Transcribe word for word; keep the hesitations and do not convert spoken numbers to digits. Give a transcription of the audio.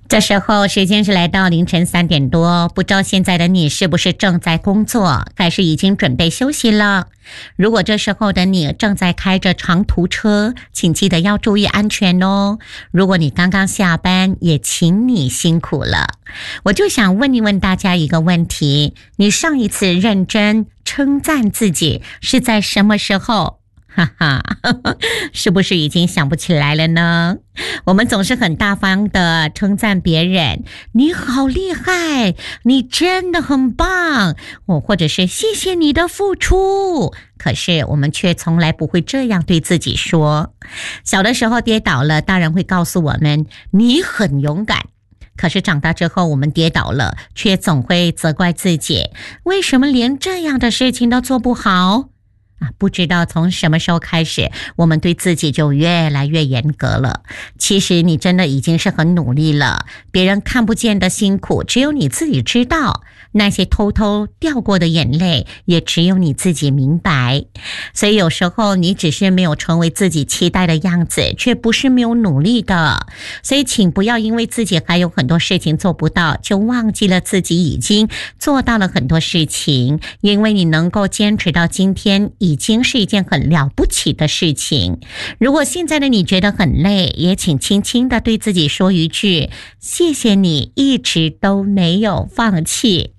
这时候时间是来到凌晨三点多，不知道现在的你是不是正在工作，还是已经准备休息了？如果这时候的你正在开着长途车，请记得要注意安全哦。如果你刚刚下班，也请你辛苦了。我就想问一问大家一个问题，你上一次认真称赞自己是在什么时候？哈哈，是不是已经想不起来了呢？我们总是很大方的称赞别人，你好厉害，你真的很棒，或者是谢谢你的付出。可是我们却从来不会这样对自己说。小的时候跌倒了，大人会告诉我们，你很勇敢。可是长大之后，我们跌倒了，却总会责怪自己，为什么连这样的事情都做不好？啊，不知道从什么时候开始，我们对自己就越来越严格了。其实你真的已经是很努力了，别人看不见的辛苦，只有你自己知道。那些偷偷掉过的眼泪，也只有你自己明白。所以有时候你只是没有成为自己期待的样子，却不是没有努力的。所以请不要因为自己还有很多事情做不到，就忘记了自己已经做到了很多事情。因为你能够坚持到今天，已经是一件很了不起的事情。如果现在的你觉得很累，也请轻轻的对自己说一句，谢谢你一直都没有放弃。